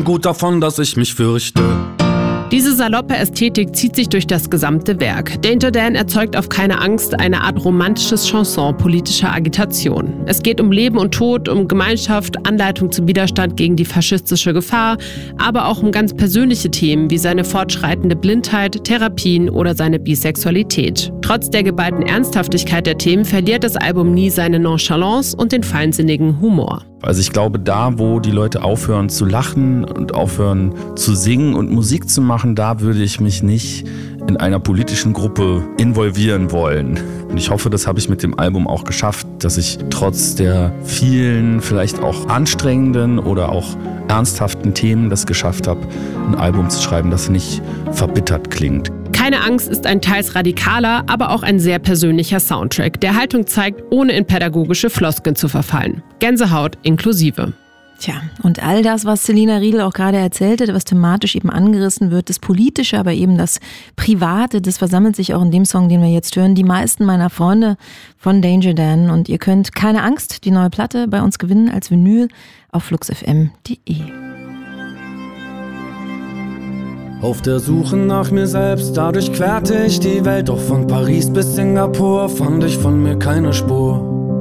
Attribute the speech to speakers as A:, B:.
A: gut davon, dass ich mich fürchte.
B: Diese saloppe Ästhetik zieht sich durch das gesamte Werk. Danger Dan erzeugt auf keine Angst eine Art romantisches Chanson politischer Agitation. Es geht um Leben und Tod, um Gemeinschaft, Anleitung zum Widerstand gegen die faschistische Gefahr, aber auch um ganz persönliche Themen wie seine fortschreitende Blindheit, Therapien oder seine Bisexualität. Trotz der geballten Ernsthaftigkeit der Themen verliert das Album nie seine Nonchalance und den feinsinnigen Humor.
A: Also ich glaube, da, wo die Leute aufhören zu lachen und aufhören zu singen und Musik zu machen, da würde ich mich nicht in einer politischen Gruppe involvieren wollen. Und ich hoffe, das habe ich mit dem Album auch geschafft, dass ich trotz der vielen, vielleicht auch anstrengenden oder auch ernsthaften Themen das geschafft habe, ein Album zu schreiben, das nicht verbittert klingt.
B: Keine Angst ist ein teils radikaler, aber auch ein sehr persönlicher Soundtrack, der Haltung zeigt, ohne in pädagogische Floskeln zu verfallen. Gänsehaut inklusive.
C: Tja, und all das, was Selina Riedl auch gerade erzählte, was thematisch eben angerissen wird, das Politische, aber eben das Private, das versammelt sich auch in dem Song, den wir jetzt hören. Die meisten meiner Freunde von Danger Dan. Und ihr könnt Keine Angst, die neue Platte, bei uns gewinnen als Vinyl auf fluxfm.de.
D: Auf der Suche nach mir selbst, dadurch querte ich die Welt. Doch von Paris bis Singapur fand ich von mir keine Spur.